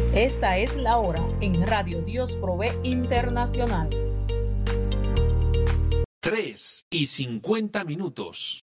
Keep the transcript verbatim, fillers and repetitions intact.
Esta es la hora en Radio Dios Provee Internacional. tres y cincuenta minutos.